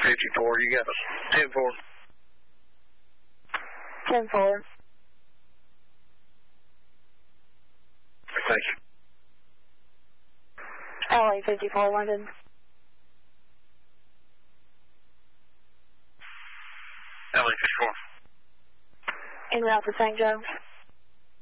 54, you got us. 10-4. 10-4. Thank you. LA 54, London. LA 54. En route to St. Joe.